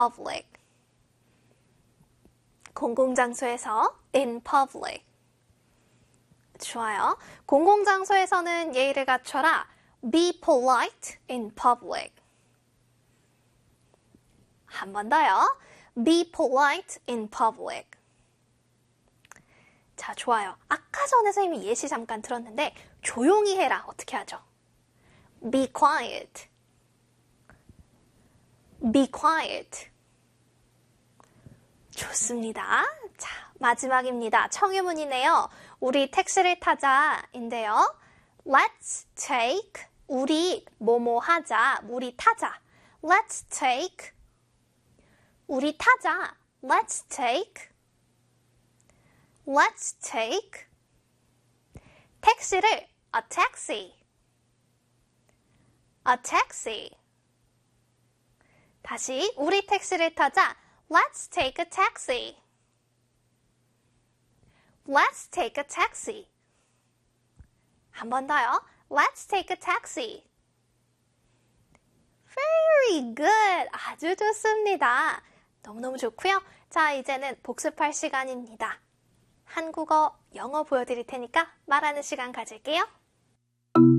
public. 공공장소에서 in public. 좋아요. 공공장소에서는 예의를 갖춰라. Be polite in public. 한 번 더요. Be polite in public. 자, 좋아요. 아까 전에 선생님이 예시 잠깐 들었는데 조용히 해라. 어떻게 하죠? Be quiet. Be quiet. 좋습니다. 자, 마지막입니다. 청유문이네요. 우리 택시를 타자인데요. Let's take, 우리 뭐뭐 하자, 우리 타자. Let's take, 우리 타자. Let's take, let's take 택시를 a taxi, a taxi. 다시 우리 택시를 타자. Let's take a taxi. Let's take a taxi. 한 번 더요. Let's take a taxi. Very good. 아주 좋습니다. 너무너무 좋고요. 자, 이제는 복습할 시간입니다. 한국어, 영어 보여드릴 테니까 말하는 시간 가질게요.